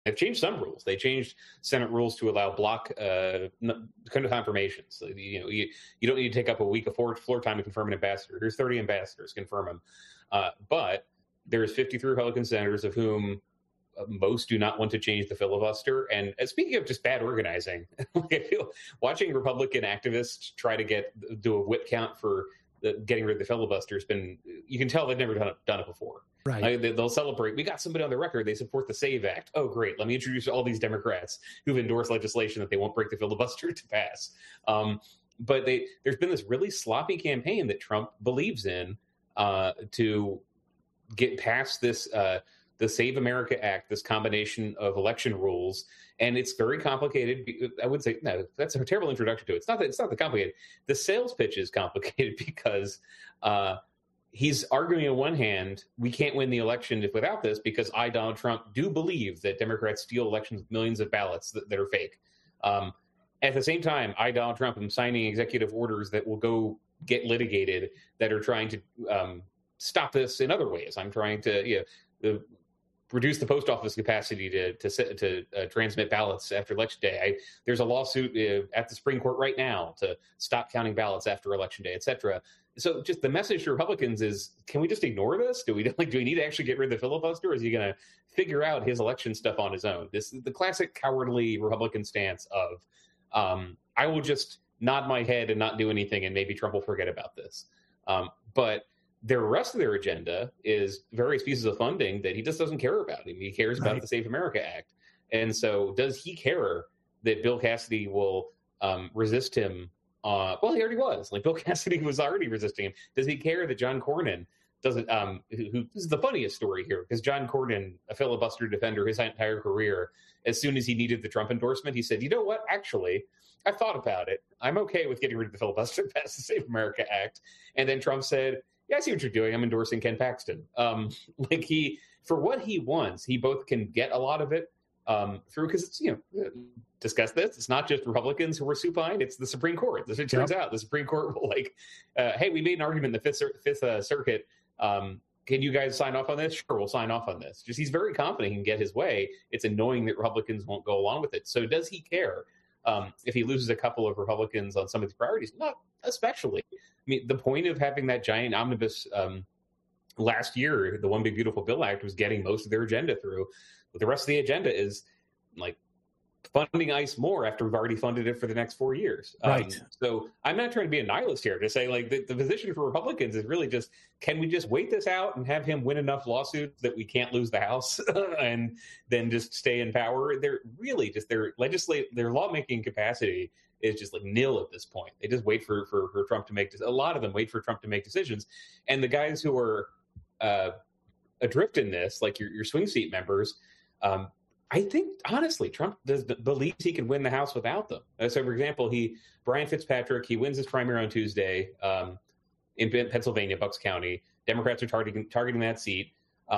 They've changed some rules. They changed Senate rules to allow block kind of confirmations. So, you don't need to take up a week of floor time to confirm an ambassador. Here's 30 ambassadors, confirm them. But there's 53 Republican senators, of whom most do not want to change the filibuster. And speaking of just bad organizing, I feel watching Republican activists try to do a whip count for getting rid of the filibuster has been, you can tell they've never done it before. Right. They'll celebrate. We got somebody on the record. They support the SAVE Act. Oh, great. Let me introduce all these Democrats who've endorsed legislation that they won't break the filibuster to pass. But there's been this really sloppy campaign that Trump believes in to get past this the Save America Act, this combination of election rules, and it's very complicated. I would say, no, that's a terrible introduction to it. It's not that complicated. The sales pitch is complicated because he's arguing on one hand, we can't win the election without this because I, Donald Trump, do believe that Democrats steal elections with millions of ballots that are fake. At the same time, I, Donald Trump, am signing executive orders that will go get litigated that are trying to stop this in other ways. I'm trying to reduce the post office capacity to transmit ballots after Election Day. There's a lawsuit at the Supreme Court right now to stop counting ballots after Election Day, et cetera. So just the message to Republicans is, can we just ignore this? Do we need to actually get rid of the filibuster? Or is he going to figure out his election stuff on his own? This is the classic cowardly Republican stance of, I will just nod my head and not do anything, and maybe Trump will forget about this. But the rest of their agenda is various pieces of funding that he just doesn't care about. I mean, he cares about the Save America Act. And so does he care that Bill Cassidy will resist him? Well, he already was. Like, Bill Cassidy was already resisting him. Does he care that John Cornyn doesn't, who this is the funniest story here, because John Cornyn, a filibuster defender his entire career, as soon as he needed the Trump endorsement, he said, you know what, actually, I thought about it. I'm okay with getting rid of the filibuster past the Save America Act. And then Trump said, yeah, I see what you're doing. I'm endorsing Ken Paxton. For what he wants, he both can get a lot of it through, because it's, discuss this. It's not just Republicans who are supine. It's the Supreme Court. As it turns out, the Supreme Court will hey, we made an argument in the Fifth Circuit. Can you guys sign off on this? Sure, we'll sign off on this. Just, he's very confident he can get his way. It's annoying that Republicans won't go along with it. So does he care if he loses a couple of Republicans on some of these priorities? Not especially. I mean, the point of having that giant omnibus last year, the One Big Beautiful Bill Act, was getting most of their agenda through. But the rest of the agenda is funding ICE more after we've already funded it for the next 4 years. Right. So I'm not trying to be a nihilist here to say the position for Republicans is really just, can we just wait this out and have him win enough lawsuits that we can't lose the House and then just stay in power? They're really just their lawmaking capacity is just nil at this point. They just wait for Trump to make, a lot of them wait for Trump to make decisions. And the guys who are adrift in this, like your swing seat members, I think, honestly, Trump believes he can win the House without them. So, for example, Brian Fitzpatrick, he wins his primary on Tuesday in Pennsylvania, Bucks County. Democrats are targeting that seat.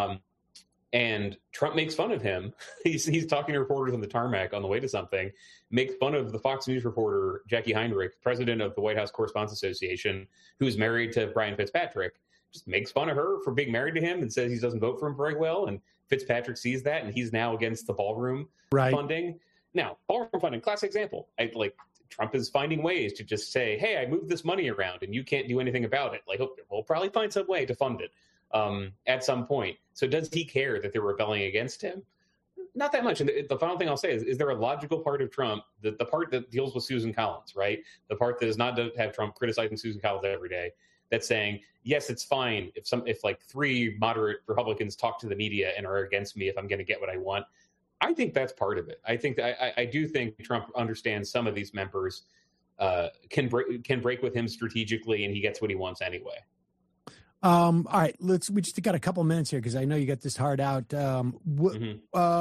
And Trump makes fun of him. He's talking to reporters on the tarmac on the way to something, makes fun of the Fox News reporter, Jackie Heinrich, president of the White House Correspondents Association, who's married to Brian Fitzpatrick, just makes fun of her for being married to him and says he doesn't vote for him very well. And Fitzpatrick sees that, and he's now against the ballroom funding. Now, ballroom funding, classic example. Trump is finding ways to just say, hey, I moved this money around and you can't do anything about it. We'll probably find some way to fund it at some point. So does he care that they're rebelling against him? Not that much. And the final thing I'll say is there a logical part of Trump, the part that deals with Susan Collins, right? The part that is not to have Trump criticizing Susan Collins every day, that's saying, yes, it's fine if three moderate Republicans talk to the media and are against me if I'm going to get what I want. I think that's part of it. I do think Trump understands some of these members can break with him strategically, and he gets what he wants anyway. All right, we just got a couple minutes here because I know you got this hard out. The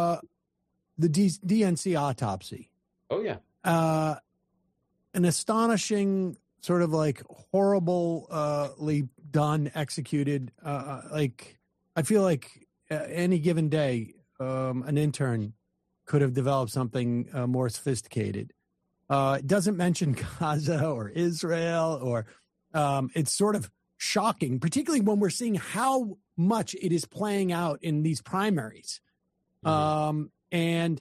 DNC autopsy. Oh yeah. An astonishing, sort of horribly done, executed. I feel like any given day, an intern could have developed something more sophisticated. It doesn't mention Gaza or Israel, or it's sort of shocking, particularly when we're seeing how much it is playing out in these primaries. And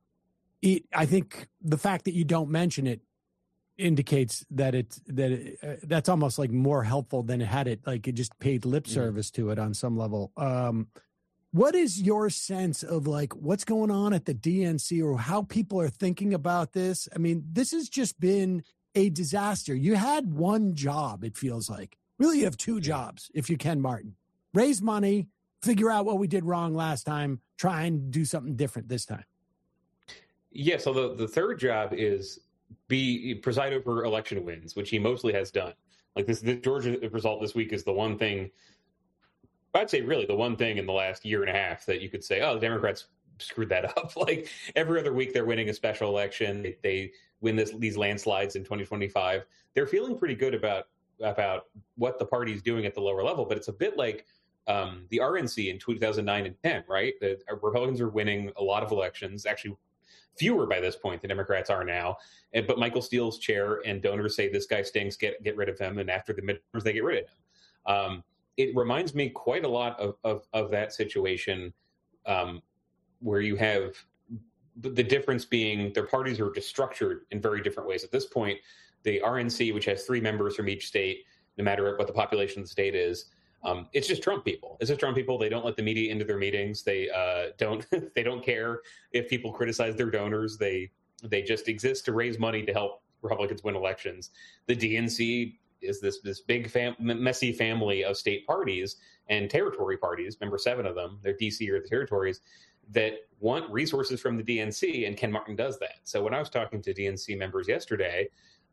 I think the fact that you don't mention it indicates that that's almost like more helpful than it had it. Like it just paid lip service to it on some level. What is your sense of like what's going on at the DNC or how people are thinking about this? I mean, this has just been a disaster. You had one job, it feels like. Really, you have two jobs if you can, Martin. Raise money, figure out what we did wrong last time, try and do something different this time. Yeah, so the third job is preside over election wins, which he mostly has done. Like the Georgia result this week is the one thing, I'd say really the one thing in the last year and a half that you could say, oh, the Democrats screwed that up. Like every other week they're winning a special election. They win these landslides in 2025. They're feeling pretty good about what the party's doing at the lower level, but it's a bit like the RNC in 2009 and 10, right? The Republicans are winning a lot of elections, actually fewer by this point than Democrats are now. But Michael Steele's chair and donors say this guy stinks, get rid of him. And after the midterms, they get rid of him. It reminds me quite a lot of that situation where you have the difference being their parties are just structured in very different ways. At this point, the RNC, which has 3 members from each state, no matter what the population of the state is, it's just Trump people. It's just Trump people. They don't let the media into their meetings. They don't care if people criticize their donors. They just exist to raise money to help Republicans win elections. The DNC is this big messy family of state parties and territory parties. Remember, 7 of them. They're DC or the territories that want resources from the DNC, and Ken Martin does that. So when I was talking to DNC members yesterday,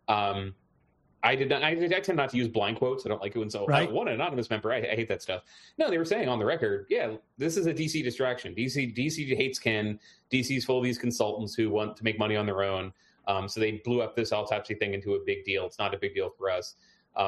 I tend not to use blind quotes. I don't like it when one anonymous member. I hate that stuff. No, they were saying on the record, yeah, this is a DC distraction. DC hates Ken. DC's full of these consultants who want to make money on their own. So they blew up this autopsy thing into a big deal. It's not a big deal for us.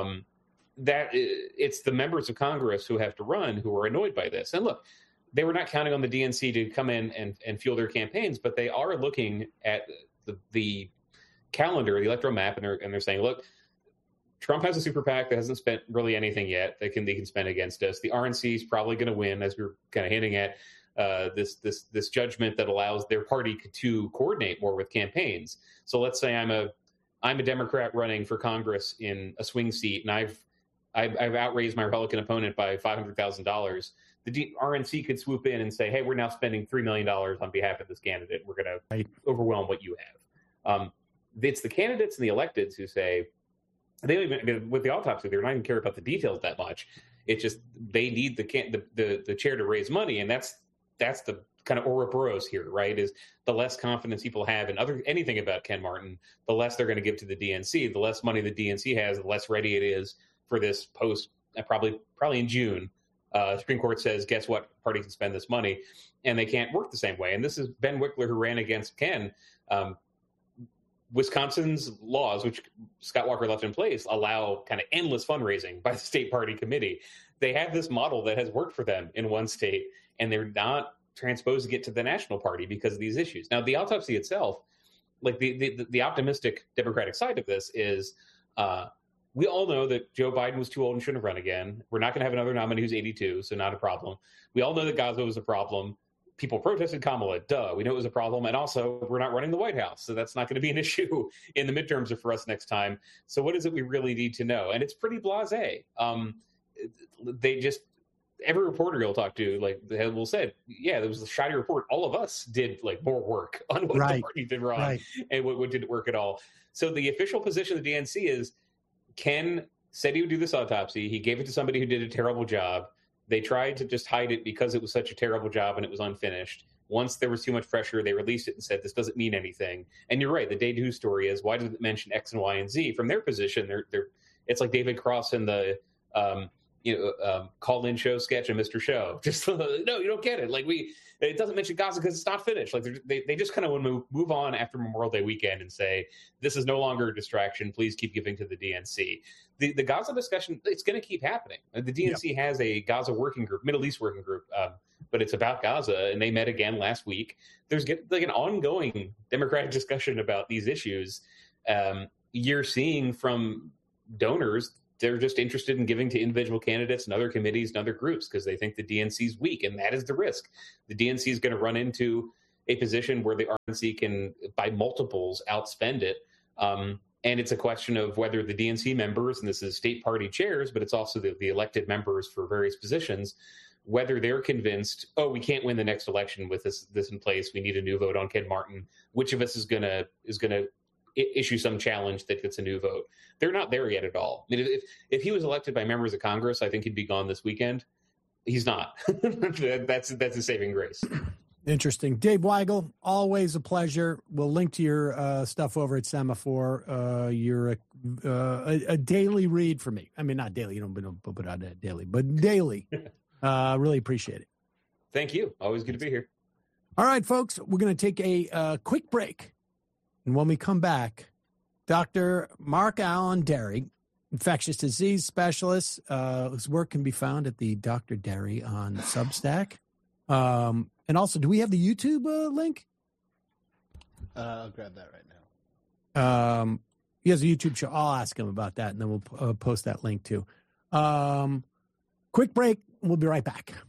It's the members of Congress who have to run who are annoyed by this. And look, they were not counting on the DNC to come in and fuel their campaigns, but they are looking at the calendar, the electoral map, and they're saying, look, Trump has a super PAC that hasn't spent really anything yet that they can spend against us. The RNC is probably going to win, as we were kind of hinting at, this judgment that allows their party to coordinate more with campaigns. So let's say I'm a Democrat running for Congress in a swing seat, and I've outraised my Republican opponent by $500,000. The RNC could swoop in and say, hey, we're now spending $3 million on behalf of this candidate. We're going to overwhelm what you have. It's the candidates and the electeds who say, they don't even, with the autopsy, they're not even care about the details that much. It's just they need the chair to raise money, and that's the kind of Ouroboros here, right? Is the less confidence people have in anything about Ken Martin, the less they're going to give to the DNC. The less money the DNC has, the less ready it is for this post. Probably in June, Supreme Court says, guess what? Party can spend this money, and they can't work the same way. And this is Ben Wickler, who ran against Ken. Wisconsin's laws, which Scott Walker left in place, allow kind of endless fundraising by the state party committee. They have this model that has worked for them in one state, and they're not transposing it to the national party because of these issues. Now, the autopsy itself, like the optimistic Democratic side of this is, we all know that Joe Biden was too old and shouldn't have run again. We're not going to have another nominee who's 82, so not a problem. We all know that Gaza was a problem. People protested Kamala. Duh. We know it was a problem. And also, we're not running the White House. So that's not going to be an issue in the midterms or for us next time. So what is it we really need to know? And it's pretty blasé. Every reporter you'll talk to, like, will say, yeah, there was a shoddy report. All of us did, like, more work on what the party did wrong and what didn't work at all. So the official position of the DNC is Ken said he would do this autopsy. He gave it to somebody who did a terrible job. They tried to just hide it because it was such a terrible job and it was unfinished. Once there was too much pressure, they released it and said, this doesn't mean anything. And you're right. The day news story is, why does it mention X and Y and Z? From their position, it's like David Cross in the call-in show sketch of Mr. Show. Just, no, you don't get it. Like it doesn't mention Gaza because it's not finished. Like they just kind of want to move on after Memorial Day weekend and say, this is no longer a distraction. Please keep giving to the DNC. The Gaza discussion, it's going to keep happening. The DNC has a Gaza working group, Middle East working group, but it's about Gaza, and they met again last week. There's like an ongoing Democratic discussion about these issues. You're seeing from donors, they're just interested in giving to individual candidates and other committees and other groups because they think the DNC is weak, and that is the risk. The DNC is going to run into a position where the RNC can, by multiples, outspend it. And it's a question of whether the DNC members, and this is state party chairs, but it's also the elected members for various positions, whether they're convinced, oh, we can't win the next election with this in place. We need a new vote on Ken Martin. Which of us is gonna issue some challenge that gets a new vote? They're not there yet at all. I mean, if he was elected by members of Congress, I think he'd be gone this weekend. He's not. That's a saving grace. Interesting. Dave Weigel, always a pleasure. We'll link to your stuff over at Semaphore. You're a daily read for me. I mean, not daily. You don't put it out daily, but daily. Really appreciate it. Thank you. Always good to be here. All right, folks, we're going to take a quick break. And when we come back, Dr. Mark Alan Derry, infectious disease specialist, whose work can be found at the Dr. Derry on Substack. And also, do we have the YouTube link? I'll grab that right now. He has a YouTube show. I'll ask him about that, and then we'll post that link too. Quick break. We'll be right back.